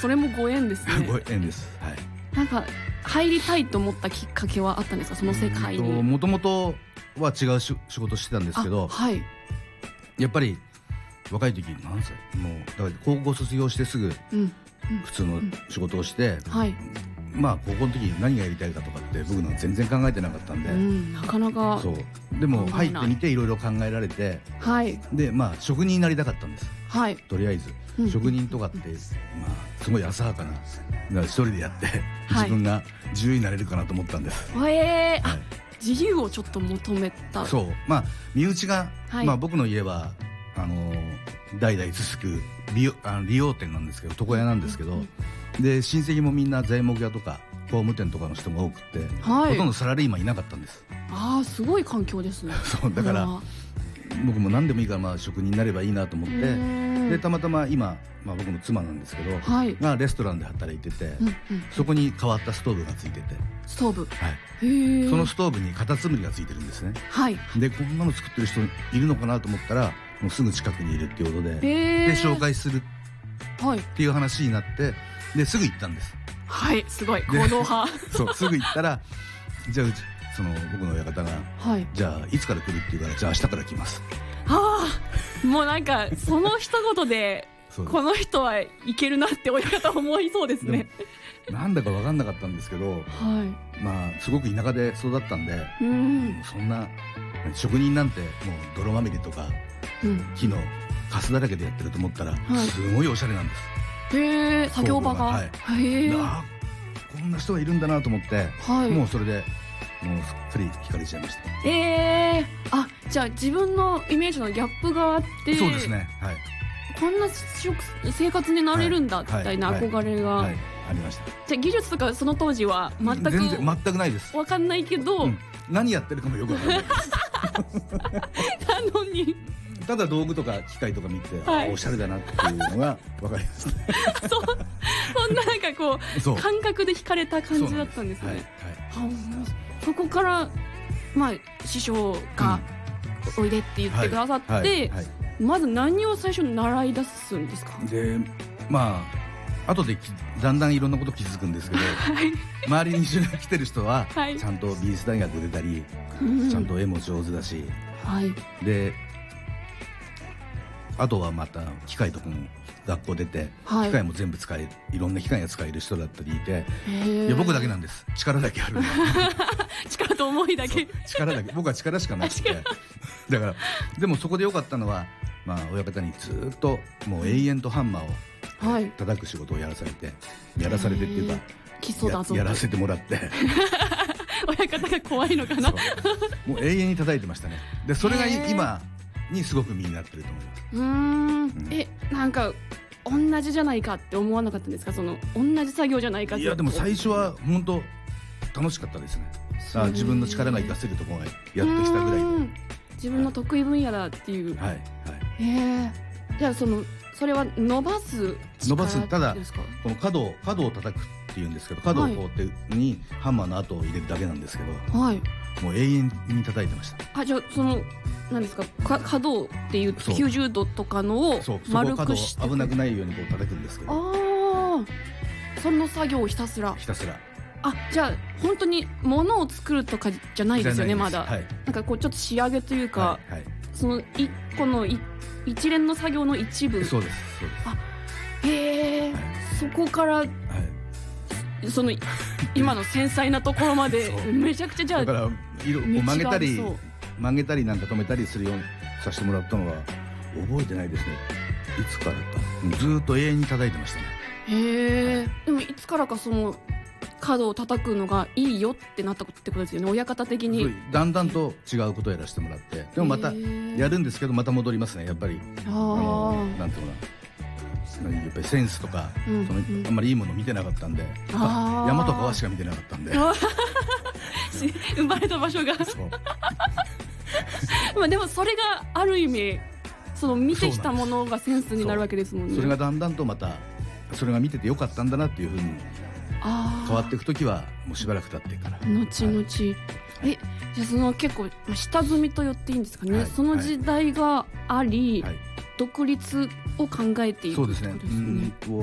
それもご縁ですね。 ご縁です。はい。 なんか入りたいと思ったきっかけはあったんですか、その世界に。 もともとは違う仕事してたんですけど、 はい、 やっぱり若い時何歳もうだから高校卒業してすぐ普通の仕事をして、 はい、 まあ高校の時に何がやりたいかとかって僕なんか全然考えてなかったんで、 なかなか。 そうでも入ってみていろいろ考えられて、 はい、 でまあ職人になりたかったんです。 はい、 とりあえず、職人とかってまあすごい浅はかな一人でやって自分が自由になれるかなと思ったんです。 自由をちょっと求めた。 そう、まあ身内が、まあ僕の家は代々続く理容店なんですけど、床屋なんですけど、で親戚もみんな材木屋とか工務店とかの人が多くて、ほとんどサラリーマンいなかったんです。 すごい環境ですね。 そうだから僕も何でもいいからまあ職人になればいいなと思って、でたまたま今、まあ、僕の妻なんですけど、がレストランで働いてて、そこに変わったストーブがついてて、 ストーブ、 そのストーブにカタツムリがついてるんですね。でこんなの作ってる人いるのかなと思ったら、もうすぐ近くにいるっていうことで、で紹介するっていう話になって、ですぐ行ったんです。 すごい行動派。 そうすぐ行ったら、じゃあその僕の親方が、じゃあいつから来るって言うから、じゃあ明日から来ます。 もうなんかその一言でこの人はいけるなって親方思いそうですね。 なんだか分かんなかったんですけど、まあすごく田舎で育ったんで、そんな職人なんてもう泥まみれとか木のカスだらけでやってると思ったら、すごいおしゃれなんです。 作業場が。 こんな人がいるんだなと思って、もうそれでもうすっかり惹かれちゃいました。 じゃあ自分のイメージのギャップがあって。 そうですね。 こんな生活になれるんだみたいな憧れがありました。 じゃあ技術とかその当時は全くないです。 分かんないけど、 何やってるかもよく分かんないです。 なのにただ道具とか機械とか見て、おしゃれだなっていうのが分かりますね。 そんななんかこう感覚で惹かれた感じだったんですね。そこからまあ師匠がおいでって言ってくださって、まず何を最初に習い出すんですか？ でまあ後でだんだんいろんなこと気づくんですけど、周りに一緒に来てる人はちゃんと美術大学出たり、ちゃんと絵も上手だし、であとはまた機械とかも学校出て、機械も全部使える、いろんな機械が使える人だったりいて、いや僕だけなんです。力だけある。 力と思いだけ。 力だけ。僕は力しかなくて。だからでもそこで良かったのは、まあ親方にずっともう永遠とハンマーを叩く仕事をやらされてっていうか、 基礎だぞやらせてもらって。 親方が怖いのかな。 もう永遠に叩いてましたね。でそれが今にすごく身になってると思います。 なんか同じじゃないかって思わなかったんですか？その同じ作業じゃないかって。 いやでも最初は本当楽しかったですね。自分の力が活かせるところがやってきたぐらいで、 自分の得意分野だっていう。じゃあそれは伸ばすただこの角を叩くっていうんですけど、角をこうってにハンマーの跡を入れるだけなんですけど、もう永遠に叩いてました。 じゃあ何ですか、角っていう90度とかのを丸くして、 危なくないようにこう叩くんですけど、 その作業をひたすら。じゃあ本当に物を作るとかじゃないですよね。まだなんかこうちょっと仕上げというか、その一個の一連の作業の一部。 そうです。 そこからその今の繊細なところまでめちゃくちゃ、じゃあだから曲げたりなんか止めたりするようにさせてもらったのは覚えてないですね。いつからかずっと永遠に叩いてましたね。 でもいつからかその角を叩くのがいいよってなったってことですよね、親方的に。 だんだんと違うことをやらせてもらって、でもまたやるんですけどまた戻りますね、やっぱり。なんていうのかな、やっぱりセンスとか、あんまりいいもの見てなかったんで、山と川しか見てなかったんで。 生まれた場所が。でもそれがある意味その見てきたものがセンスになるわけですもんね。 それがだんだんとまたそれが見ててよかったんだなっていうふうに変わっていくときはもうしばらく経ってから後々。じゃあその結構下積みと言っていいんですかね、その時代があり、独立を考えていくってことですね。